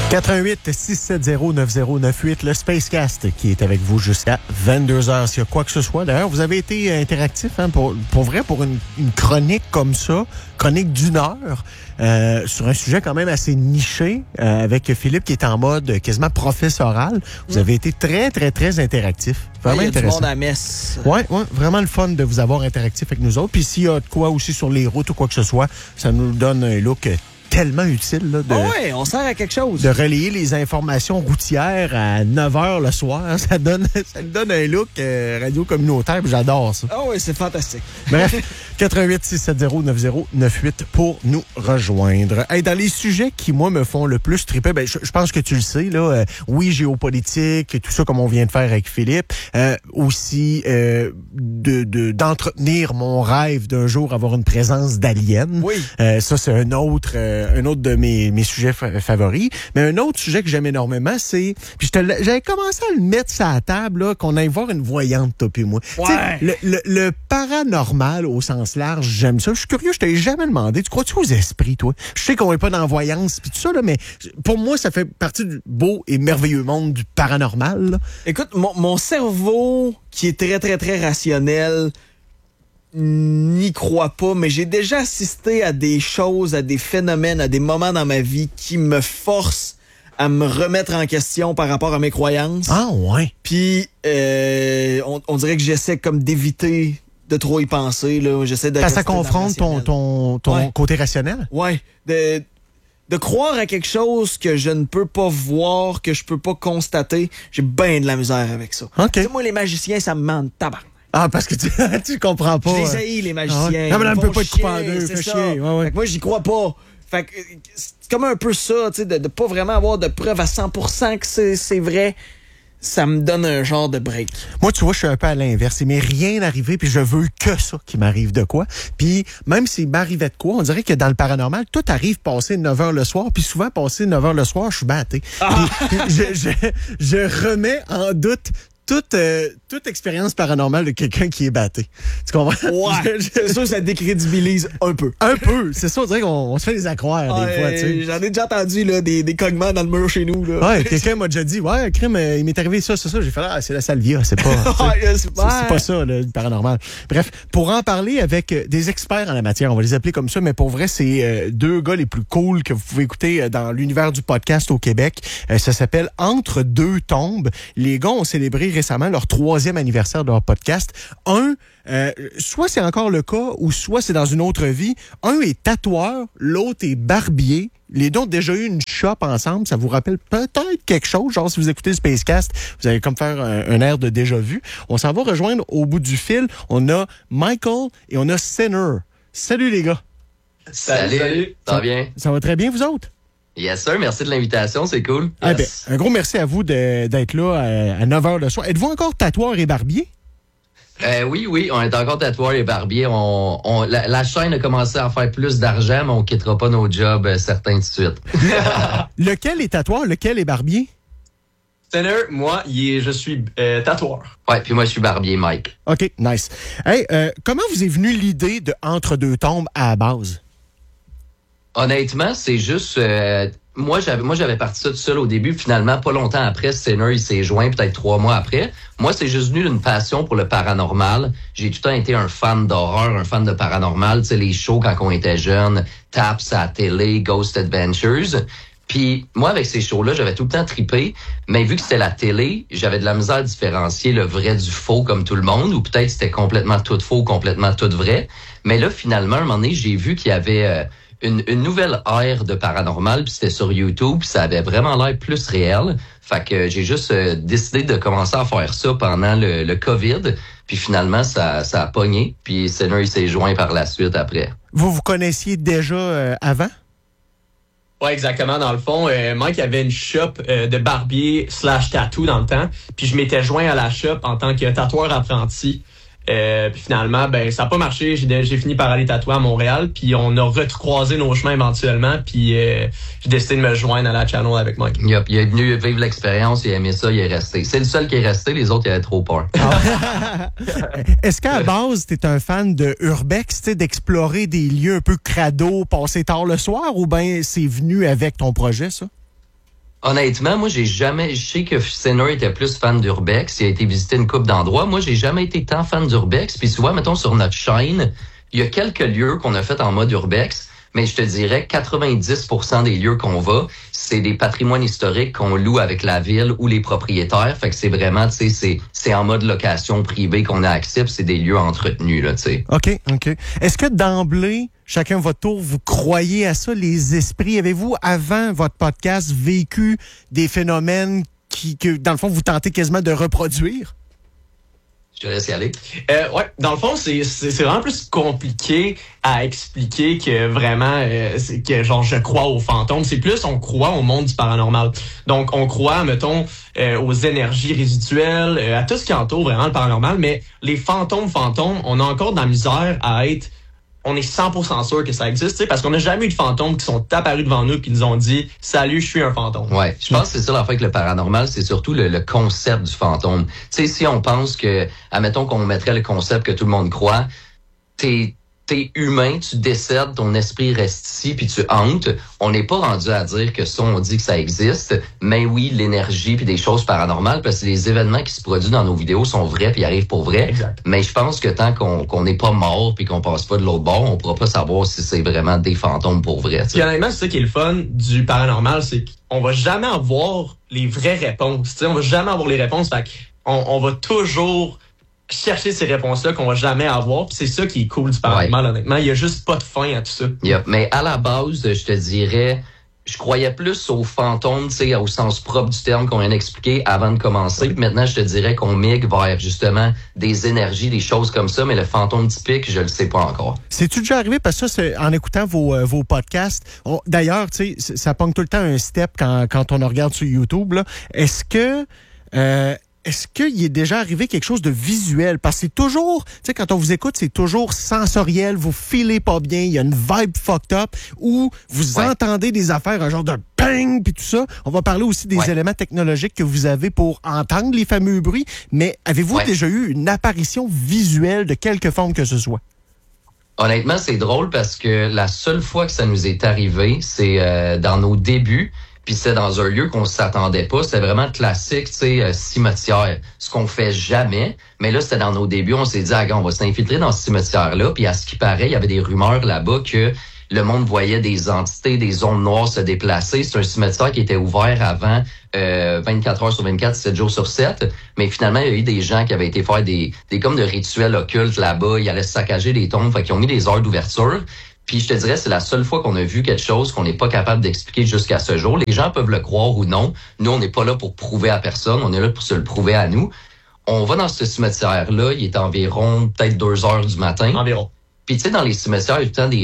88-670-9098, le Spacecast qui est avec vous jusqu'à 22h. S'il y a quoi que ce soit. D'ailleurs, vous avez été interactif pour vrai, pour une chronique comme ça, chronique d'1 heure, sur un sujet quand même assez niché, avec Philippe qui est en mode quasiment professoral. Vous avez été très, très, très interactif. Vraiment intéressant. Il y a du monde à messe. Oui, vraiment le fun de vous avoir interactif avec nous autres. Puis s'il y a de quoi aussi sur les routes ou quoi que ce soit, ça nous donne un look tellement utile là, oui, on sert à quelque chose. De relayer les informations routières à 9h le soir. Ça donne un look radio communautaire, puis j'adore ça. Ah oui, c'est fantastique. Bref, 88-670-9098 pour nous rejoindre. Hey, dans les sujets qui, moi, me font le plus triper, ben, je pense que tu le sais, là, oui, géopolitique, tout ça comme on vient de faire avec Philippe, aussi d'entretenir mon rêve d'un jour avoir une présence d'aliens. Oui. Ça, c'est un autre de mes sujets favoris. Mais un autre sujet que j'aime énormément, c'est... Puis j'avais commencé à le mettre sur la table, là, qu'on aille voir une voyante, toi et moi. Ouais. Le paranormal au sens large, j'aime ça. Je suis curieux, je t'ai jamais demandé. Tu crois-tu aux esprits, toi? Je sais qu'on n'est pas dans la voyance puis tout ça, là, mais pour moi, ça fait partie du beau et merveilleux monde du paranormal. Là. Écoute, mon cerveau, qui est très, très, très rationnel, n'y crois pas, mais j'ai déjà assisté à des choses, à des phénomènes, à des moments dans ma vie qui me forcent à me remettre en question par rapport à mes croyances. Ah ouais. Puis on dirait que j'essaie comme d'éviter de trop y penser. Là. J'essaie de. Ça confronte ton côté rationnel? Ouais. De croire à quelque chose que je ne peux pas voir, que je peux pas constater, j'ai bien de la misère avec ça. OK. Tu sais, moi, les magiciens, ça me ment de tabac. Ah, parce que tu comprends pas. Je les haïs, les magiciens. Ah ouais. Non, mais là, on ne peut pas être coupé en deux. Fait chier. Ouais. Fait que moi, j'y crois pas. Fait que c'est comme un peu ça, tu sais, de pas vraiment avoir de preuves à 100% que c'est vrai. Ça me donne un genre de break. Moi, tu vois, je suis un peu à l'inverse. Il m'est rien arrivé, puis je veux que ça qui m'arrive de quoi. Puis même s'il m'arrivait de quoi, on dirait que dans le paranormal, tout arrive passé 9h le soir, puis souvent passé 9h le soir, je suis batté. Ah! Puis je remets en doute toute expérience paranormale de quelqu'un qui est batté. Tu comprends? Ouais. C'est sûr, ça décrédibilise un peu. Un peu. C'est ça, on dirait qu'on se fait des accroires des fois, tu sais. J'en ai déjà entendu, là, des cognements dans le mur chez nous, là. Ouais, quelqu'un m'a déjà dit, ouais, crime, il m'est arrivé ça, c'est ça. J'ai fait, c'est la salvia, c'est pas, c'est pas ça, le paranormal. Bref, pour en parler avec des experts en la matière, on va les appeler comme ça, mais pour vrai, c'est deux gars les plus cool que vous pouvez écouter dans l'univers du podcast au Québec. Ça s'appelle Entre deux tombes. Les gars ont célébré récemment leur 3e anniversaire de leur podcast. Soit c'est encore le cas, ou soit c'est dans une autre vie. Un est tatoueur, l'autre est barbier. Les deux ont déjà eu une shop ensemble. Ça vous rappelle peut-être quelque chose. Genre, si vous écoutez le Spacecast, vous allez comme faire un air de déjà vu. On s'en va rejoindre au bout du fil. On a Michael et on a Sinner. Salut les gars. Salut. Ça va bien? Ça va très bien, vous autres? Yes, sir. Merci de l'invitation. C'est cool. Yes. Ben, un gros merci à vous d'être là à 9h le soir. Êtes-vous encore tatoueur et barbier? Oui, on est encore tatoueur et barbier. La chaîne a commencé à faire plus d'argent, mais on quittera pas nos jobs certains tout de suite. Lequel est tatoueur, lequel est barbier? Sinner, moi, je suis tatoueur. Ouais, puis moi, je suis barbier, Mike. OK, nice. Hey, comment vous est venue l'idée de Entre deux tombes à la base? Honnêtement, c'est juste... Moi, j'avais parti ça tout seul au début. Finalement, pas longtemps après, Sinner, il s'est joint, peut-être 3 mois après. Moi, c'est juste venu d'une passion pour le paranormal. J'ai tout le temps été un fan d'horreur, un fan de paranormal. Tu sais, les shows quand on était jeune, Taps à la télé, Ghost Adventures. Puis moi, avec ces shows-là, j'avais tout le temps trippé. Mais vu que c'était la télé, j'avais de la misère à différencier le vrai du faux comme tout le monde. Ou peut-être c'était complètement tout faux, complètement tout vrai. Mais là, finalement, un moment donné, j'ai vu qu'il y avait... une nouvelle ère de paranormal, puis c'était sur YouTube, puis ça avait vraiment l'air plus réel. Fait que j'ai juste décidé de commencer à faire ça pendant le COVID, puis finalement, ça a pogné, puis Sinner, il s'est joint par la suite après. Vous connaissiez déjà avant? Ouais, exactement. Dans le fond, Mike avait une shop de barbier / tattoo dans le temps, puis je m'étais joint à la shop en tant que tatoueur apprenti. Puis finalement, ça n'a pas marché. J'ai fini par aller tatouer à Montréal, puis on a recroisé nos chemins éventuellement, puis j'ai décidé de me joindre à la channel avec Mike. Il est venu vivre l'expérience, il a aimé ça, il est resté. C'est le seul qui est resté, les autres, ils avaient trop peur. Est-ce qu'à la base, t'es un fan de urbex, d'explorer des lieux un peu crado, passer tard le soir, ou bien c'est venu avec ton projet, ça? Honnêtement, moi, je sais que Sinner était plus fan d'Urbex. Il a été visiter une couple d'endroits. Moi, j'ai jamais été tant fan d'Urbex. Puis souvent, mettons, sur notre chaîne, il y a quelques lieux qu'on a fait en mode Urbex. Mais je te dirais 90% des lieux qu'on va, c'est des patrimoines historiques qu'on loue avec la ville ou les propriétaires. Fait que c'est vraiment, tu sais, c'est en mode location privée qu'on a accès, puis c'est des lieux entretenus, là, tu sais. OK. Est-ce que d'emblée, chacun votre tour, vous croyez à ça, les esprits? Avez-vous, avant votre podcast, vécu des phénomènes que, dans le fond, vous tentez quasiment de reproduire? Je te laisse y aller. Ouais, dans le fond, c'est vraiment plus compliqué à expliquer que vraiment que genre je crois aux fantômes. C'est plus on croit au monde du paranormal. Donc on croit, mettons, aux énergies résiduelles, à tout ce qui entoure vraiment le paranormal. Mais les fantômes, on a encore de la misère à être. On est 100% sûr que ça existe, tu sais, parce qu'on n'a jamais eu de fantômes qui sont apparus devant nous et qui nous ont dit « Salut, je suis un fantôme ». Ouais, je pense que c'est ça l'affaire avec le paranormal, c'est surtout le concept du fantôme. Tu sais, si on pense que, admettons qu'on mettrait le concept que tout le monde croit, t'es humain, tu décèdes, ton esprit reste ici, puis tu hantes. On n'est pas rendu à dire que ça, on dit que ça existe, mais oui, l'énergie puis des choses paranormales, parce que les événements qui se produisent dans nos vidéos sont vrais puis arrivent pour vrai. Exact. Mais je pense que tant qu'on n'est pas mort puis qu'on passe pas de l'autre bord, on pourra pas savoir si c'est vraiment des fantômes pour vrai. Puis honnêtement, c'est ça qui est le fun du paranormal, c'est qu'on va jamais avoir les vraies réponses. Tu sais, on va jamais avoir les réponses, fait on va toujours chercher ces réponses-là qu'on va jamais avoir. Puis c'est ça qui est cool du paranormal, honnêtement. Il y a juste pas de fin à tout ça. Yep. Mais à la base, je te dirais, je croyais plus aux fantômes, tu sais, au sens propre du terme qu'on vient d'expliquer avant de commencer. Puis maintenant, je te dirais qu'on migre vers justement des énergies, des choses comme ça. Mais le fantôme typique, je le sais pas encore. C'est-tu déjà arrivé? Parce que ça, c'est, en écoutant vos podcasts, d'ailleurs, tu sais, ça pogne tout le temps un step quand on regarde sur YouTube, là. Est-ce qu'il est déjà arrivé quelque chose de visuel? Parce que c'est toujours, tu sais, quand on vous écoute, c'est toujours sensoriel, vous filez pas bien, il y a une vibe fucked up, où vous entendez des affaires, un genre de bang, puis tout ça. On va parler aussi des éléments technologiques que vous avez pour entendre les fameux bruits, mais avez-vous déjà eu une apparition visuelle de quelque forme que ce soit? Honnêtement, c'est drôle parce que la seule fois que ça nous est arrivé, c'est dans nos débuts. Puis c'était dans un lieu qu'on s'attendait pas. C'était vraiment classique, tu sais, cimetière. Ce qu'on fait jamais. Mais là, c'était dans nos débuts. On s'est dit, on va s'infiltrer dans ce cimetière-là. Puis à ce qui paraît, il y avait des rumeurs là-bas que le monde voyait des entités, des ondes noires se déplacer. C'est un cimetière qui était ouvert avant 24 heures sur 24, 7 jours sur 7. Mais finalement, il y a eu des gens qui avaient été faire des comme de rituels occultes là-bas. Ils allaient saccager des tombes. Fait qu'ils ont mis des heures d'ouverture. Puis je te dirais, c'est la seule fois qu'on a vu quelque chose qu'on n'est pas capable d'expliquer jusqu'à ce jour. Les gens peuvent le croire ou non. Nous, on n'est pas là pour prouver à personne. On est là pour se le prouver à nous. On va dans ce cimetière-là. Il est environ peut-être 2 heures du matin. Environ. Puis tu sais, dans les cimetières, il y a tout le temps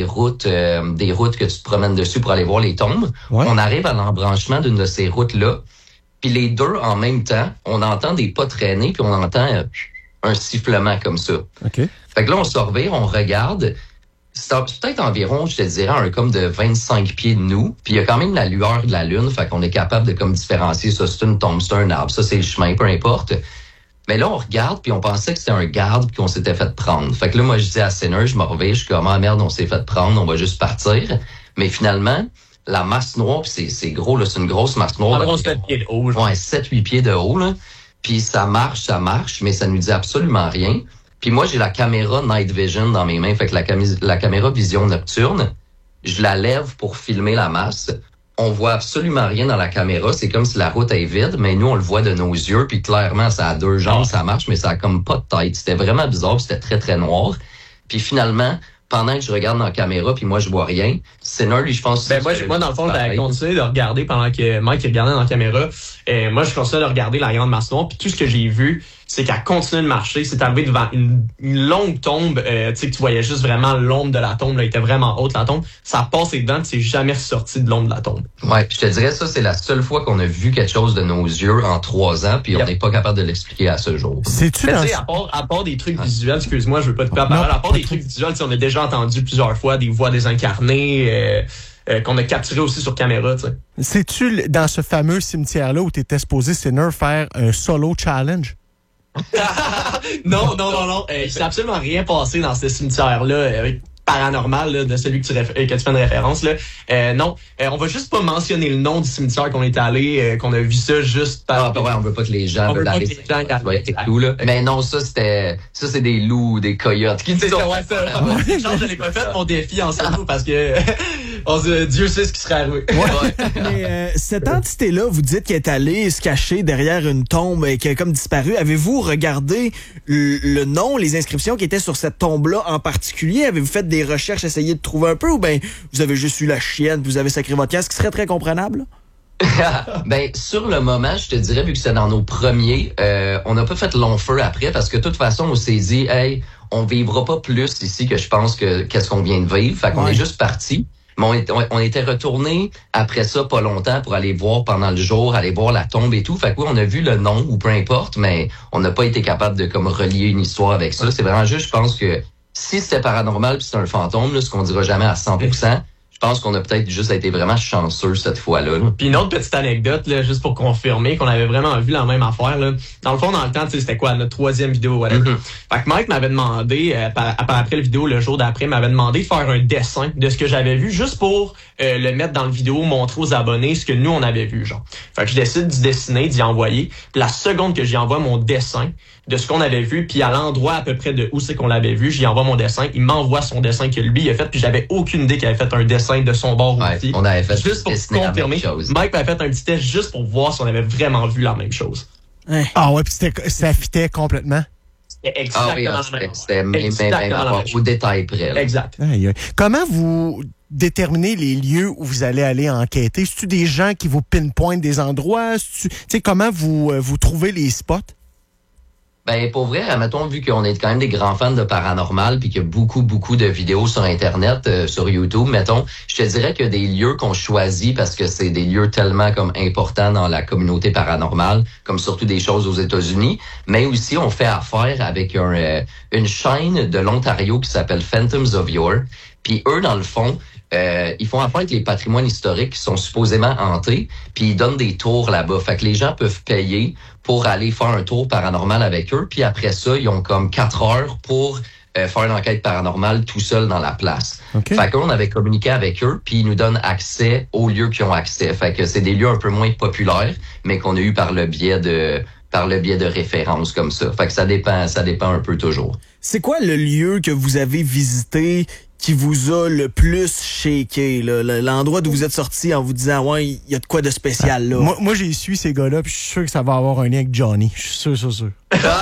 des routes que tu te promènes dessus pour aller voir les tombes. Ouais. On arrive à l'embranchement d'une de ces routes-là. Puis les deux, en même temps, on entend des pas traîner, puis on entend un sifflement comme ça. Okay. Fait que là, on se revire, on regarde. C'est peut-être environ, je te dirais, comme de 25 pieds de nous. Puis il y a quand même la lueur de la lune, fait qu'on est capable de comme différencier ça, c'est une tombe, c'est un arbre, ça c'est le chemin, peu importe. Mais là, on regarde, puis on pensait que c'était un garde, puis qu'on s'était fait prendre. Fait que là, moi, je dis à Sinner, je me réveille, je suis comme, merde, on s'est fait prendre, on va juste partir. Mais finalement, la masse noire, puis c'est gros, là, c'est une grosse masse noire. Environ 7 pieds de haut. Ouais, 7-8 pieds de haut, là. Puis ça marche, mais ça nous dit absolument rien. Puis moi, j'ai la caméra Night Vision dans mes mains, fait que la caméra vision nocturne, je la lève pour filmer la masse. On voit absolument rien dans la caméra, c'est comme si la route est vide, mais nous, on le voit de nos yeux, puis clairement, ça a 2 jambes, ça marche, mais ça a comme pas de tête. C'était vraiment bizarre, puis c'était très, très noir. Puis finalement, pendant que je regarde dans la caméra, puis moi, je vois rien, Sinner, lui, je pense... moi, dans le fond, j'avais continué de regarder pendant que Mike regardait dans la caméra. Moi, je continuais de regarder la grande masse noire, puis tout ce que j'ai vu, c'est qu'elle continuait de marcher. C'est arrivé devant une longue tombe, tu sais, que tu voyais juste vraiment l'ombre de la tombe, là, elle était vraiment haute, la tombe. Ça passait dedans, puis c'est jamais ressorti de l'ombre de la tombe. Ouais, puis je te dirais, ça, c'est la seule fois qu'on a vu quelque chose de nos yeux en 3 ans, puis on n'est pas capable de l'expliquer à ce jour. C'est-tu dans... à part des trucs visuels, excuse-moi, je veux pas te couper la parole, à part des trucs visuels, on a déjà entendu plusieurs fois des voix désincarnées, qu'on a capturé aussi sur caméra, tu sais. C'est-tu dans ce fameux cimetière-là où tu étais supposé, Sinner, faire un solo challenge? Non. Il s'est absolument rien passé dans ce cimetière-là. paranormal là, de celui que tu fais une référence là. Non, on va juste pas mentionner le nom du cimetière qu'on est allé, qu'on a vu ça juste par. Ah, ouais, on veut pas que les gens veulent aller. Loups, mais non, ça c'est des loups, des coyotes. Qui disent ouais, ça. Je l'ai pas fait mon défi en solo parce que Dieu sait ce qui serait arrivé. Ouais. Mais cette entité-là, vous dites qu'elle est allée se cacher derrière une tombe et qu'elle a comme disparu. Avez-vous regardé le nom, les inscriptions qui étaient sur cette tombe-là en particulier? Avez-vous fait des recherches, essayé de trouver un peu, ou bien vous avez juste eu la chienne, vous avez sacré votre camp, ce qui serait très comprenable? Ben, sur le moment, je te dirais, vu que c'est dans nos premiers, on n'a pas fait long feu après, parce que de toute façon, on s'est dit, hey, on vivra pas plus ici que je pense que qu'est-ce qu'on vient de vivre. Fait qu'on est juste parti. Mais on était retourné après ça pas longtemps pour aller voir pendant le jour, aller voir la tombe et tout. Fait que oui, on a vu le nom ou peu importe, mais on n'a pas été capable de comme relier une histoire avec ça. C'est vraiment juste, je pense que si c'était paranormal puis c'est un fantôme, là, ce qu'on dira jamais à 100%, je pense qu'on a peut-être juste été vraiment chanceux cette fois-là. Puis une autre petite anecdote, là, juste pour confirmer qu'on avait vraiment vu la même affaire. Là. Dans le fond, dans le temps, c'était quoi, notre 3e vidéo, whatever. Fait que Mike m'avait demandé, après la vidéo, le jour d'après, m'avait demandé de faire un dessin de ce que j'avais vu, juste pour le mettre dans le vidéo, montrer aux abonnés ce que nous, on avait vu, genre. Fait que je décide d'y dessiner, d'y envoyer. Puis la seconde que j'y envoie mon dessin de ce qu'on avait vu, puis à l'endroit à peu près de où c'est qu'on l'avait vu, j'y envoie mon dessin. Il m'envoie son dessin que lui il a fait, puis j'avais aucune idée qu'il avait fait un dessin de son bord aussi. On avait fait juste pour confirmer. Mike m'avait fait un petit test juste pour voir si on avait vraiment vu la même chose. Ah ouais, puis ça fitait complètement. C'était exactement c'était même au détail près. Là. Exact. Comment vous déterminez les lieux où vous allez aller enquêter? C'est-tu des gens qui vous pinpointent des endroits? Tu sais, comment vous trouvez les spots? Ben, pour vrai, mettons, vu qu'on est quand même des grands fans de paranormal puis qu'il y a beaucoup de vidéos sur Internet, sur YouTube, mettons, je te dirais qu'il y a des lieux qu'on choisit parce que c'est des lieux tellement comme importants dans la communauté paranormale, comme surtout des choses aux États-Unis, mais aussi on fait affaire avec une chaîne de l'Ontario qui s'appelle Phantoms of Yore. Puis eux, dans le fond, ils font affaire avec les patrimoines historiques qui sont supposément hantés, puis ils donnent des tours là-bas. Fait que les gens peuvent payer pour aller faire un tour paranormal avec eux, puis après ça, ils ont comme 4 heures pour faire une enquête paranormale tout seul dans la place. Okay. Fait qu'on avait communiqué avec eux, puis ils nous donnent accès aux lieux qui ont accès. Fait que c'est des lieux un peu moins populaires, mais qu'on a eu par le biais de références comme ça. Fait que ça dépend un peu toujours. C'est quoi le lieu que vous avez visité qui vous a le plus shaké, là, l'endroit d'où vous êtes sorti en vous disant ouais, il y a de quoi de spécial là? Moi j'ai su ces gars-là, puis je suis sûr que ça va avoir un lien avec Johnny. Je suis sûr.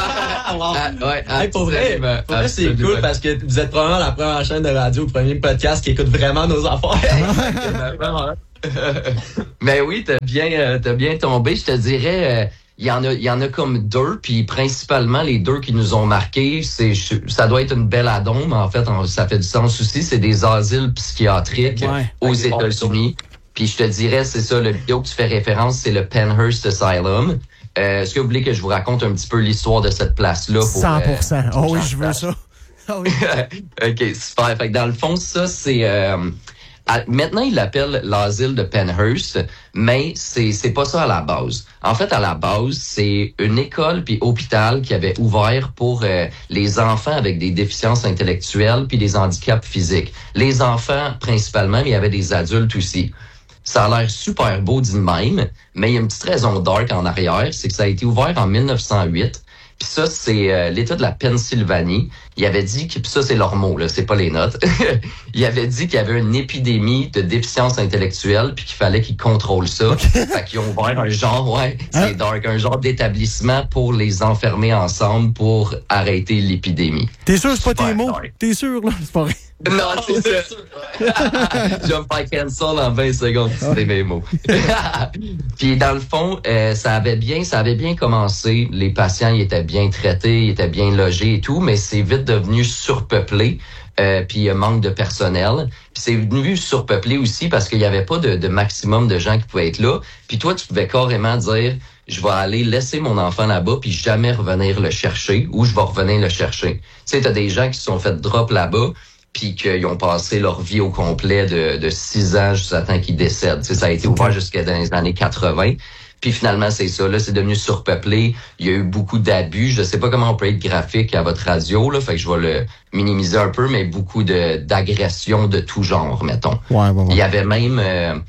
Pour vrai, c'est cool parce que vous êtes probablement la première chaîne de radio, le premier podcast qui écoute vraiment nos affaires. Mais oui, t'as bien tombé. Je te dirais, il y en a comme 2, puis principalement les 2 qui nous ont marqués, ça doit être une belladome, mais en fait, ça fait du sens aussi. C'est des asiles psychiatriques aux États-Unis. Puis je te dirais, c'est ça, le vidéo que tu fais référence, c'est le Pennhurst Asylum. Est-ce que vous voulez que je vous raconte un petit peu l'histoire de cette place-là? 100%. Oh oui, je veux ça. Oh oui. OK, super. Fait que dans le fond, ça, c'est... maintenant, ils l'appellent l'asile de Pennhurst, mais c'est pas ça à la base. En fait, à la base, c'est une école puis hôpital qui avait ouvert pour les enfants avec des déficiences intellectuelles puis des handicaps physiques. Les enfants principalement, mais il y avait des adultes aussi. Ça a l'air super beau dit de même, mais il y a une petite raison dark en arrière, c'est que ça a été ouvert en 1908. Puis ça, c'est l'État de la Pennsylvanie. Il avait dit que, puis ça, c'est leurs mots, là, c'est pas les notes. Il avait dit qu'il y avait une épidémie de déficience intellectuelle puis qu'il fallait qu'ils contrôlent ça. Fait qu'ils ont ouvert un genre, c'est dark, un genre d'établissement pour les enfermer ensemble pour arrêter l'épidémie. T'es sûr c'est pas tes mots? T'es sûr, là? C'est pas vrai. Non, c'est ça. Je vais me faire cancel en 20 secondes, c'était mes mots. Puis dans le fond, ça avait bien commencé. Les patients, ils étaient bien traités, ils étaient bien logés et tout, mais c'est vite devenu surpeuplé. Puis manque de personnel. Puis c'est devenu surpeuplé aussi parce qu'il y avait pas de maximum de gens qui pouvaient être là. Puis toi, tu pouvais carrément dire, je vais aller laisser mon enfant là-bas puis jamais revenir le chercher ou je vais revenir le chercher. Tu sais, t'as des gens qui se sont fait drop là-bas puis qu'ils ont passé leur vie au complet de 6 ans jusqu'à temps qu'ils décèdent. Tu sais, ça a été ouvert jusqu'à dans les années 80. Puis finalement, c'est ça. Là, c'est devenu surpeuplé. Il y a eu beaucoup d'abus. Je sais pas comment on peut être graphique à votre radio, là. Fait que je vais le minimiser un peu, mais beaucoup d'agressions de tout genre, mettons. Ouais. Il y avait même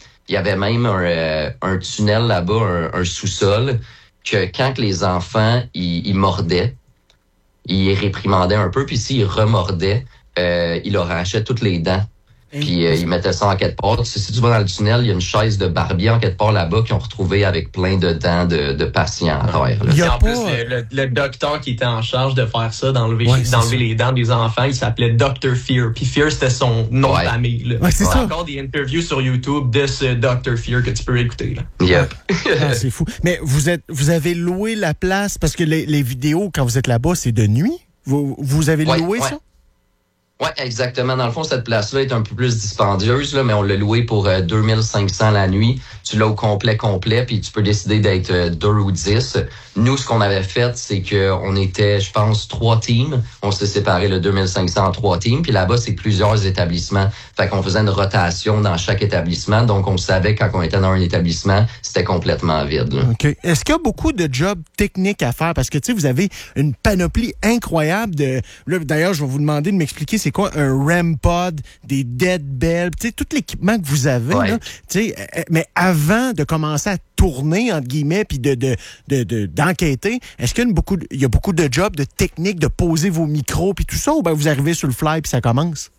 un tunnel là-bas, un sous-sol, que quand les enfants, ils mordaient, ils réprimandaient un peu, puis s'ils remordaient, ils leur arrachaient toutes les dents. Puis ils mettaient ça en quelque part. Si tu vas dans le tunnel, il y a une chaise de barbier en quelque part là-bas qu'ils ont retrouvé avec plein de dents de patients à travers. Et en plus, le docteur qui était en charge de faire ça, d'enlever les dents des enfants, il s'appelait Dr. Fear. Puis Fear, c'était son nom de famille. Là. Ouais, c'est ça. Il y a encore des interviews sur YouTube de ce Dr. Fear que tu peux écouter. Là. Yep. C'est fou. Mais vous avez loué la place parce que les vidéos, quand vous êtes là-bas, c'est de nuit? Vous avez loué ça? Oui, exactement. Dans le fond, cette place-là est un peu plus dispendieuse, là, mais on l'a loué pour 2500 la nuit. Tu l'as au complet, puis tu peux décider d'être 2 ou 10. Nous, ce qu'on avait fait, c'est que on était, je pense, 3 teams. On s'est séparé le 2500 en 3 teams. Puis là-bas, c'est plusieurs établissements. Fait qu'on faisait une rotation dans chaque établissement. Donc, on savait quand on était dans un établissement, c'était complètement vide. Là. OK. Est-ce qu'il y a beaucoup de jobs techniques à faire? Parce que, tu sais, vous avez une panoplie incroyable de... Là, d'ailleurs, je vais vous demander de m'expliquer c'est quoi un REM pod, des dead bells, tu sais, tout l'équipement que vous avez, là, tu sais, mais avant de commencer à tourner, entre guillemets, puis d'enquêter, est-ce qu'il y a beaucoup de jobs, de techniques, de poser vos micros, puis tout ça, ou bien vous arrivez sur le fly, puis ça commence?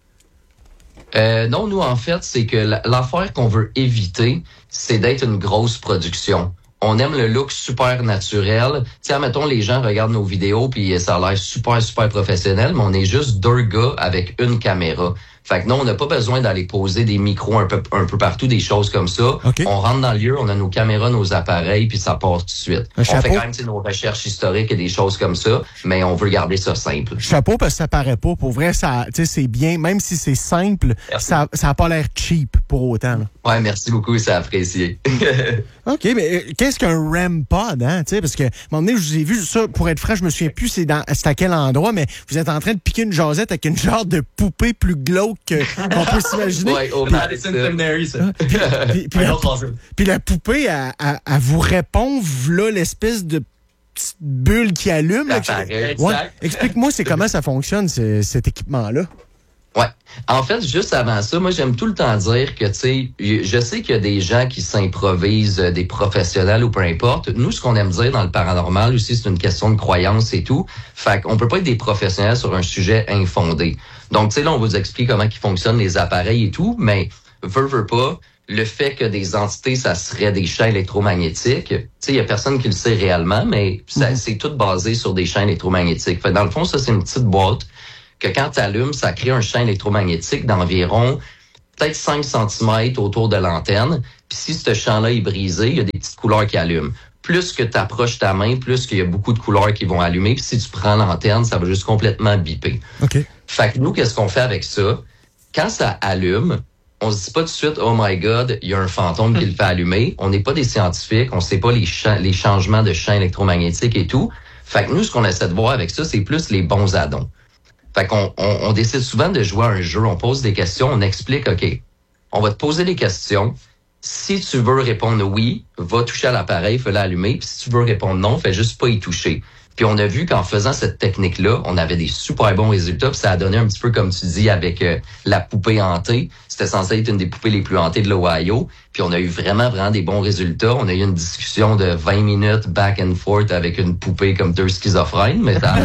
Non, nous, en fait, c'est que l'affaire qu'on veut éviter, c'est d'être une grosse production. On aime le look super naturel. Tiens, mettons, les gens regardent nos vidéos puis ça a l'air super, super professionnel, mais on est juste 2 gars avec une caméra. Fait que non, on n'a pas besoin d'aller poser des micros un peu partout, des choses comme ça. Okay. On rentre dans le lieu, on a nos caméras, nos appareils, puis ça part tout de suite. On fait quand même nos recherches historiques et des choses comme ça, mais on veut garder ça simple. Chapeau, parce que ça paraît pas. Pour vrai, ça, c'est bien. Même si c'est simple, ça a pas l'air cheap pour autant. Là. Ouais, merci beaucoup, c'est apprécié. OK, mais qu'est-ce qu'un REM pod, hein? Parce que, à un moment donné, je vous ai vu ça, pour être franc, je me souviens plus c'est à quel endroit, mais vous êtes en train de piquer une jasette avec une genre de poupée plus glauque qu'on peut s'imaginer. Ouais, au Madison Seminary, ça. Puis la poupée, elle vous répond, voilà l'espèce de petite bulle qui allume. Là, explique-moi, comment ça fonctionne, cet équipement-là. Ouais. En fait, juste avant ça, moi, j'aime tout le temps dire que, tu sais, je sais qu'il y a des gens qui s'improvisent, des professionnels ou peu importe. Nous, ce qu'on aime dire dans le paranormal aussi, c'est une question de croyance et tout. Fait qu'on peut pas être des professionnels sur un sujet infondé. Donc, tu sais, là, on vous explique comment ils fonctionnent les appareils et tout, mais veut pas, le fait que des entités, ça serait des champs électromagnétiques, tu sais, il y a personne qui le sait réellement, mais c'est tout basé sur des champs électromagnétiques. Fait dans le fond, ça, c'est une petite boîte que quand tu allumes, ça crée un champ électromagnétique d'environ peut-être 5 cm autour de l'antenne. Puis si ce champ-là est brisé, il y a des petites couleurs qui allument. Plus que tu approches ta main, plus qu'il y a beaucoup de couleurs qui vont allumer. Puis si tu prends l'antenne, ça va juste complètement biper. Okay. Fait que nous, qu'est-ce qu'on fait avec ça? Quand ça allume, on se dit pas tout de suite, oh my God, il y a un fantôme qui le fait allumer. On n'est pas des scientifiques, on sait pas les changements de champs électromagnétiques et tout. Fait que nous, ce qu'on essaie de voir avec ça, c'est plus les bons addons. Fait qu'on on décide souvent de jouer à un jeu, on pose des questions, on explique, OK, on va te poser des questions. Si tu veux répondre oui, va toucher à l'appareil, fais l'allumer. Puis si tu veux répondre non, fais juste pas y toucher. Puis on a vu qu'en faisant cette technique-là, on avait des super bons résultats. Puis ça a donné un petit peu, comme tu dis, avec la poupée hantée. C'était censé être une des poupées les plus hantées de l'Ohio. Puis on a eu vraiment des bons résultats. On a eu une discussion de 20 minutes back and forth avec une poupée comme 2 schizophrènes. Mais ça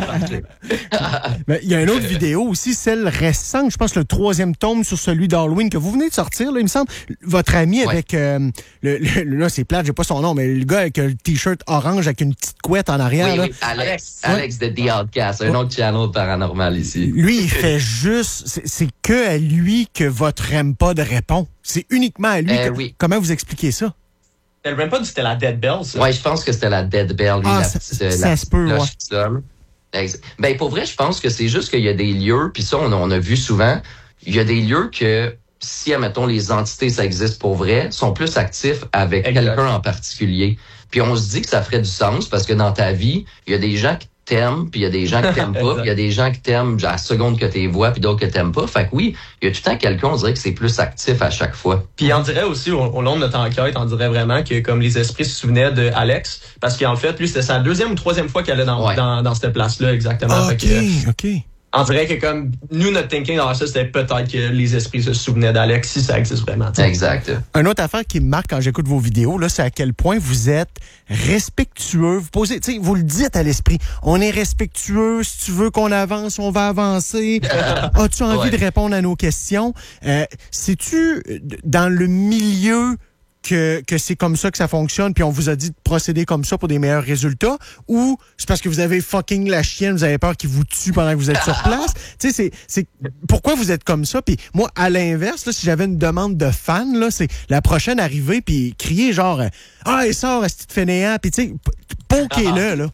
il y a une autre vidéo aussi, celle récente, je pense le 3e tome sur celui d'Halloween que vous venez de sortir, là, il me semble. Votre ami avec, là c'est plate, j'ai pas son nom, mais le gars avec le t-shirt orange avec une petite couette en arrière. Oui, Alex de The Outcast, un autre channel paranormal ici. Lui, il fait juste, c'est que à lui que votre REM pod répond. C'est uniquement à lui. Oui. Comment vous expliquez ça? Le REM pod, c'était la Dead Bell, ça? Oui, je pense que c'était la Dead Bell. Ça se peut, ouais. Ben, pour vrai, je pense que c'est juste qu'il y a des lieux, puis ça, on a vu souvent, il y a des lieux que, si, admettons, les entités, ça existe pour vrai, sont plus actifs avec quelqu'un en particulier. Puis on se dit que ça ferait du sens, parce que dans ta vie, il y a des gens qui t'aimes, puis il y a des gens qui t'aiment pas, puis il y a des gens qui t'aiment à la seconde que t'es vois, puis d'autres que t'aimes pas. Fait que oui, il y a tout le temps quelqu'un, on dirait que c'est plus actif à chaque fois. Puis on dirait aussi, au long de notre enquête, on dirait vraiment que comme les esprits se souvenaient de Alex, parce qu'en fait, lui, c'était sa deuxième ou troisième fois qu'elle allait dans cette place-là, exactement. OK, OK. On dirait que comme nous, notre thinking dans ça, c'était peut-être que les esprits se souvenaient d'Alex, si ça existe vraiment. T'sais. Exact. Une autre affaire qui me marque quand j'écoute vos vidéos, là, c'est à quel point vous êtes respectueux. Vous posez, tu sais, vous le dites à l'esprit. On est respectueux. Si tu veux qu'on avance, on va avancer. As-tu envie de répondre à nos questions? Sais-tu dans le milieu que c'est comme ça que ça fonctionne, puis on vous a dit de procéder comme ça pour des meilleurs résultats, ou c'est parce que vous avez fucking la chienne, vous avez peur qu'il vous tue pendant que vous êtes sur place? Tu sais, c'est pourquoi vous êtes comme ça? Puis moi, à l'inverse, là, si j'avais une demande de fan, là, c'est la prochaine arrivée, puis crier genre « Ah, il sort, est-ce que tu te fais néant? » Puis tu sais, poquez-le, là.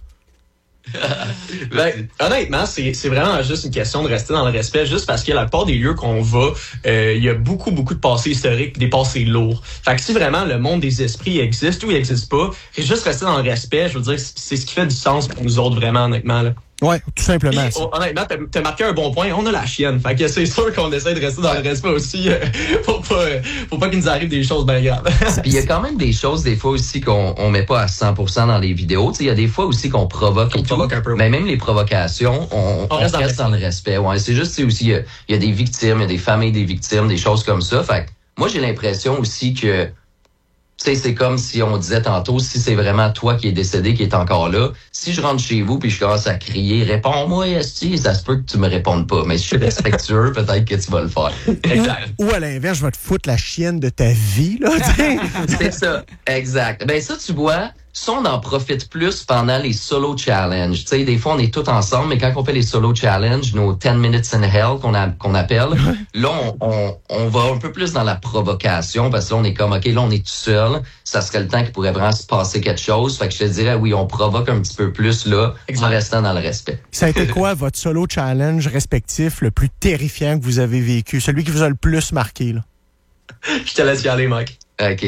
Ben, honnêtement, c'est vraiment juste une question de rester dans le respect, juste parce que la plupart des lieux qu'on va, il y a beaucoup de passés historiques, des passés lourds. Fait que si vraiment le monde des esprits existe ou il existe pas, juste rester dans le respect, je veux dire, c'est ce qui fait du sens pour nous autres, vraiment, honnêtement, là. Ouais, tout simplement. Puis, honnêtement, t'as marqué un bon point. On a la chienne. Fait que c'est sûr qu'on essaie de rester dans le respect aussi pour pas qu'il nous arrive des choses bien graves. Puis il y a quand même des choses, des fois aussi, qu'on met pas à 100% dans les vidéos. Il y a des fois aussi qu'on provoque et tout. Un peu. Mais même les provocations, on reste dans le respect. Ouais, c'est juste, aussi, il y a des victimes, il y a des familles des victimes, des choses comme ça. Fait que moi, j'ai l'impression aussi que c'est comme si on disait tantôt, si c'est vraiment toi qui est décédé, qui est encore là, si je rentre chez vous puis je commence à crier, réponds-moi, esti, ça se peut que tu me répondes pas. Mais si je suis respectueux, peut-être que tu vas le faire. Exact. Ou à l'inverse, je vais te foutre la chienne de ta vie, là. C'est ça, exact. Ben ça, tu vois, ça, on en profite plus pendant les solo challenges. Tu sais, des fois, on est tous ensemble, mais quand on fait les solo challenges, nos 10 minutes in hell qu'on appelle, là, on va un peu plus dans la provocation parce que là, on est comme, OK, là, on est tout seul. Ça serait le temps qu'il pourrait vraiment se passer quelque chose. Fait que je te dirais, oui, on provoque un petit peu plus, là, en restant dans le respect. Ça a été quoi, votre solo challenge respectif le plus terrifiant que vous avez vécu? Celui qui vous a le plus marqué, là? Je te laisse y aller, Mike. OK.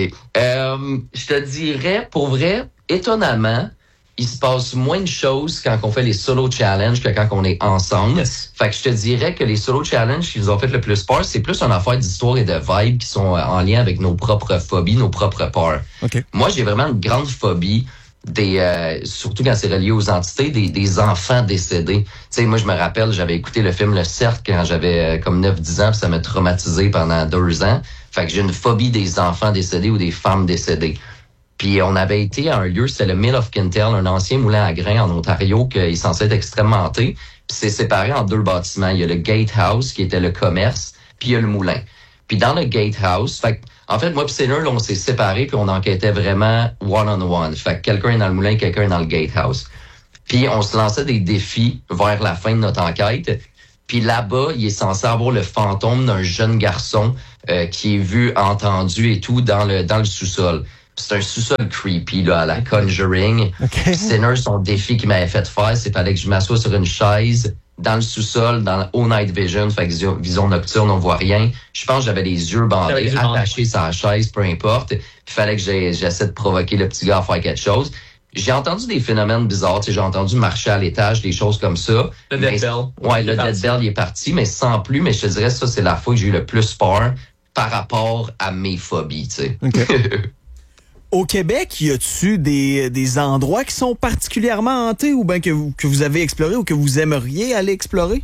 Je te dirais, pour vrai, étonnamment, il se passe moins de choses quand on fait les solo challenges que quand on est ensemble. Yes. Fait que je te dirais que les solo challenges qui nous ont fait le plus peur, c'est plus une affaire d'histoire et de vibes qui sont en lien avec nos propres phobies, nos propres peurs. Okay. Moi, j'ai vraiment une grande phobie surtout quand c'est relié aux entités, des enfants décédés. Tu sais, moi, je me rappelle, j'avais écouté le film Le Cercle quand j'avais comme 9-10 ans, puis ça m'a traumatisé pendant 2 ans. Fait que j'ai une phobie des enfants décédés ou des femmes décédées. Puis on avait été à un lieu, c'était le Mill of Kintel, un ancien moulin à grains en Ontario qui est censé être extrêmement hanté. Puis c'est séparé en 2 bâtiments. Il y a le Gatehouse qui était le commerce, puis il y a le moulin. Puis dans le Gatehouse, en fait, moi et Sinner, là, on s'est séparés puis on enquêtait vraiment one-on-one. Fait que quelqu'un est dans le moulin, quelqu'un est dans le Gatehouse. Puis on se lançait des défis vers la fin de notre enquête. Puis là-bas, il est censé avoir le fantôme d'un jeune garçon qui est vu, entendu et tout dans le sous-sol. C'est un sous-sol creepy, là, à la Conjuring. Okay. Sinner, son défi qu'il m'avait fait faire, c'est fallait que je m'assoie sur une chaise dans le sous-sol, dans au night vision, fait que vision nocturne, on voit rien. Je pense que j'avais les yeux bandés, attachés sur la chaise, peu importe. Puis fallait que j'essaie de provoquer le petit gars à faire quelque chose. J'ai entendu des phénomènes bizarres, tu sais, j'ai entendu marcher à l'étage, des choses comme ça. Le Dead Bell. Ouais, le Dead Bell, il est parti, mais sans plus. Mais je te dirais, ça, c'est la fois que j'ai eu le plus peur par rapport à mes phobies, tu sais. Okay. Au Québec, y a-tu des endroits qui sont particulièrement hantés ou bien que vous avez exploré ou que vous aimeriez aller explorer?